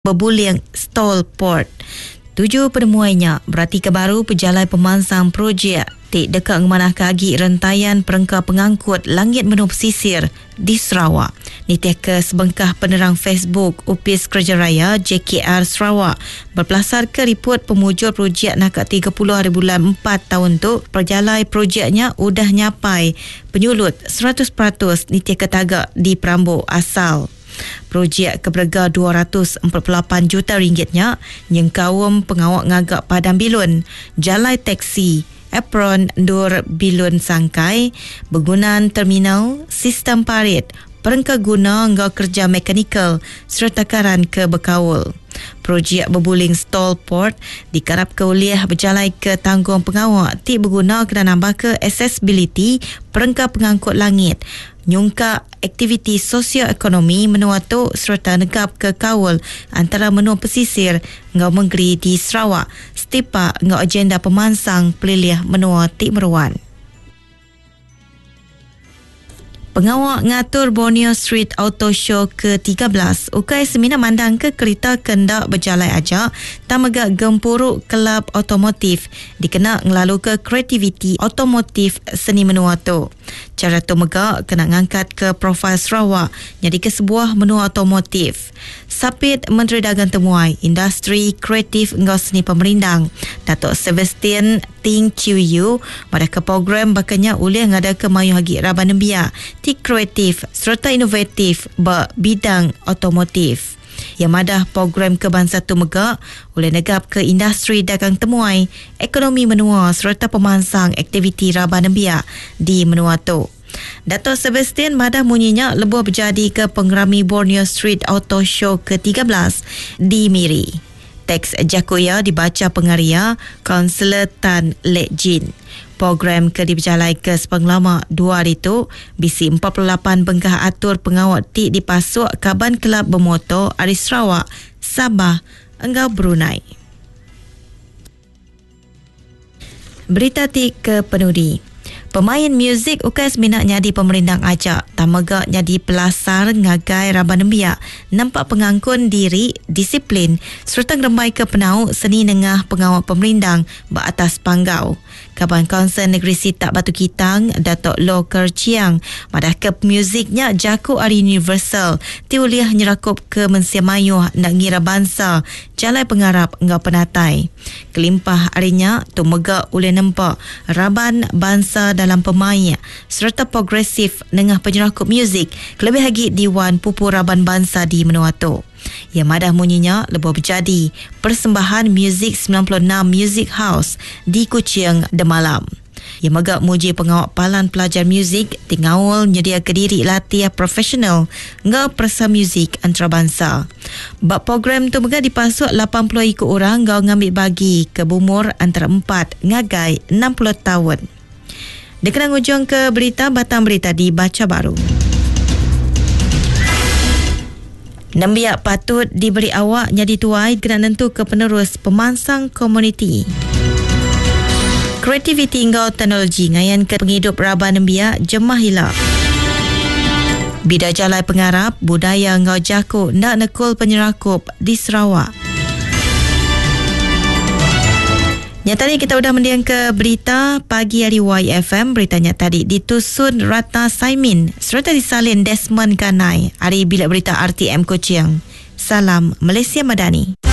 berbuling stall port. Tujuh penemuannya berarti kebaru pejalai pemansang projek di dekat Ngemanah Kagi rentaian perengka pengangkut langit menu pesisir di Sarawak. Nitih ke sebengkah penerang Facebook Upis Kerja Raya JKR Sarawak berpelasar ke report pemujur projek nakak 30 hari bulan 4 tahun tu, perjalai projeknya udah nyapai penyulut 100% nitih ke tagak di Perambuk asal. Projek keberga 248 juta ringgitnya nyengkawum pengawak ngagak Padang Bilun, jalai teksi, apron Dur Bilun Sangkai, bangunan terminal, sistem parit, perengka guna ngau kerja mekanikal serta karan ke Bekawul. Projek berbuling stall port dikarap ke uliah berjalai ke tanggung pengawak ti berguna kena nambah ke accessibility perengka pengangkut langit, nyungka aktiviti sosioekonomi menua tu serta negap ke kawul antara menua pesisir ngau menggeri di Sarawak setipa ngau agenda pemansang peliliah menua ti meruan. Pengawak ngatur Borneo Street Auto Show ke-13 ukai semina mandang ke kereta kendak berjalai ajak tamagak gempuruk kelab otomotif dikena ngelalu ke kreativiti otomotif seni menua tu. Cara tu megak kena ngangkat ke profil Sarawak jadi ke sebuah menua otomotif. Sapit Menteri Dagang Temuai Industri Kreatif ngau Seni Pemerindang Datuk Sebastian Ting Chiu Yu pada ke program bakanya ulih ngada ke mayu hagi Raban Nembia ti kreatif serta inovatif bidang otomotif. Yang madah program kebangsaan tu megak oleh negap ke industri dagang temuai, ekonomi menua serta pemansang aktiviti Raban Nembia di menua tu. Datuk Sebastian madah munyinya lebuh berjadi ke pengerami Borneo Street Auto Show ke-13 di Miri. Teks Jakoya dibaca pengaria Kaunselor Tan Lek Jin. Program ke diberjalai ke sepenglama 2 hari tu, bisi 48 bengkah atur pengawak ti dipasuk Kaban Kelab Bermotor Aris Sarawak, Sabah, engau Brunei. Berita ti ke penudi. Pemain muzik ukai seminaknya di pemerintah ajak tamagaknya di pelasar ngagai Raban Nembia nampak pengangkun diri disiplin serta ngerembai ke penau seni nengah pengawal pemerintah beratas panggau. Kaban Kaunsil Negeri Sitak Batu Kitang Datuk Loh Kerciang madah ke muziknya Jaku Ari Universal tiuliah nyerakup ke Mensia Mayuh nak ngira bangsa jalai pengarap ngau penatai. Kelimpah arinya tu megak uleh nampak Raban bangsa dalam pemain serta progresif nengah penyerakup muzik kelebih lagi Diwan Pupu Raban Bangsa di menua tu. Yang madah munyinya lebuh berjadi persembahan muzik 96 Music House di Kuching Demalam. Yang megak muji pengawak palan pelajar muzik tingawul nyedia kediri latihan profesional ngau persa muzik antarabangsa. Bak program tu megak dipasuk 80 ikut orang ngau ngambil bagi ke bumur antara 4 ngagai 60 tahun. Dekat ujung ke berita batang berita dibaca baru. Nembiak patut diberi awak jadi tuai kena nentu ke penerus pemansang komuniti. Kreativiti ngau teknologi ngayan ke penghidup Raban Nembia jemah hilap. Bida jalai pengarap budaya ngau Jaku nak nekul penyerakup di Sarawak. Nyatanya kita sudah mendiang ke berita pagi hari YFM. Beritanya tadi ditusun Ratna Saimin serta disalin Desmond Kanai. Hari bilik berita RTM Kuching. Salam Malaysia Madani.